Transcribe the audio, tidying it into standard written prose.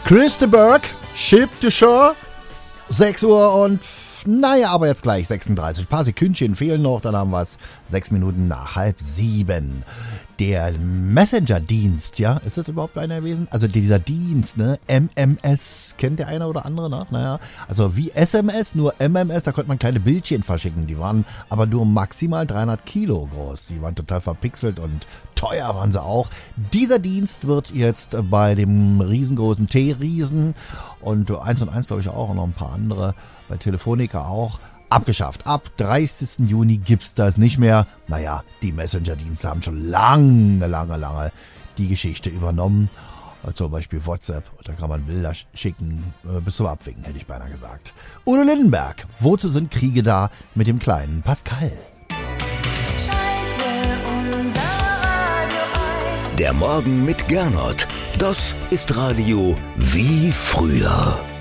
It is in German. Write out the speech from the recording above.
Chris de Burgh, Ship to Shore, 6 Uhr und naja, aber jetzt gleich 36. Ein paar Sekündchen fehlen noch, dann haben wir es 6 Minuten nach 6:30. Der Messenger-Dienst, ja, ist das überhaupt einer gewesen? Also dieser Dienst, ne, MMS, kennt der eine oder andere noch? Naja, also wie SMS, nur MMS, da konnte man kleine Bildchen verschicken, die waren aber nur maximal 300 Kilo groß, die waren total verpixelt und teuer waren sie auch. Dieser Dienst wird jetzt bei dem riesengroßen T-Riesen und 1&1 glaube ich auch und noch ein paar andere, bei Telefonica auch, abgeschafft. Ab 30. Juni gibt's das nicht mehr. Naja, die Messenger-Dienste haben schon lange die Geschichte übernommen. Zum Beispiel WhatsApp. Da kann man Bilder schicken, bis zum Abwinken, hätte ich beinahe gesagt. Udo Lindenberg. Wozu sind Kriege da? Mit dem kleinen Pascal. Schalte unser Radio ein. Der Morgen mit Gernot. Das ist Radio wie früher.